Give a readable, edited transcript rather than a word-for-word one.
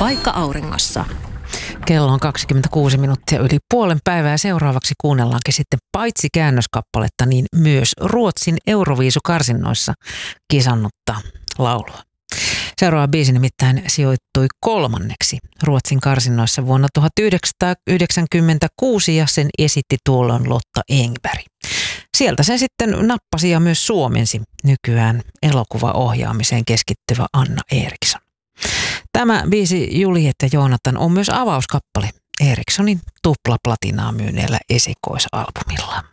Paikka auringossa. Kello on 26 minuuttia yli puolen päivää. Seuraavaksi kuunnellaankin sitten paitsi käännöskappaletta, niin myös Ruotsin Euroviisukarsinnoissa kisannutta laulua. Seuraava biisi nimittäin sijoittui 3. Ruotsin karsinnoissa vuonna 1996 ja sen esitti tuolloin Lotta Engberg. Sieltä sen sitten nappasi ja myös suomensi nykyään elokuvaohjaamiseen keskittyvä Anna Eriksson. Tämä biisi Juliet ja Joonatan on myös avauskappale Erikssonin tuplaplatinaa myyneellä esikoisalbumilla.